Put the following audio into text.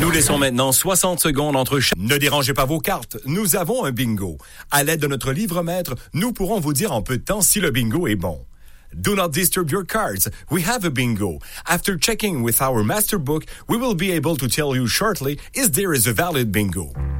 Nous laissons maintenant 60 secondes entre chaque... Ne dérangez pas vos cartes, nous avons un bingo. À l'aide de notre livre-maître, nous pourrons vous dire en peu de temps si le bingo est bon. Do not disturb your cards. We have a bingo. After checking with our master book, we will be able to tell you shortly if there is a valid bingo.